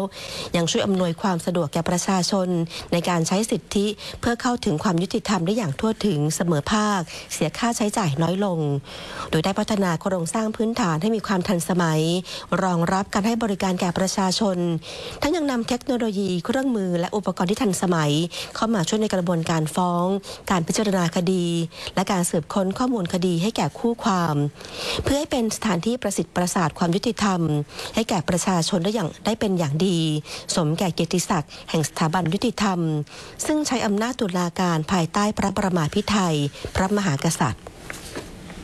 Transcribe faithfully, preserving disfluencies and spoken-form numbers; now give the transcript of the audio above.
ยังช่วยอำนวยความสะดวกแก่ประชาชนในการใช้สิทธิเพื่อเข้าถึงความยุติธรรมได้อย่างทั่วถึงเสมอภาคเสียค่าใช้จ่ายน้อยลงโดยได้พัฒนาโครงสร้างพื้นฐานให้มีความทันสมัยรองรับการให้บริการแก่ประชาชนทั้งยังนำเทคโนโลยีเครื่องมือและอุปกรณ์ที่ทันสมัยเข้ามาช่วยในกระบวนการฟ้องการพิจารณาคดีและการสืบค้นข้อมูลคดีให้แก่คู่ความเพื่อให้เป็นสถานที่ประสิทธิ์ประสาทความยุติธรรมให้แก่ประชาชนได้อย่างได้เป็นอย่างดีสมแก่เกียรติศักดิ์แห่งสถาบันยุติธรรมซึ่งใช้อำนาจตุลาการภายใต้พระประมาภิไธยพระมหากษัตริย์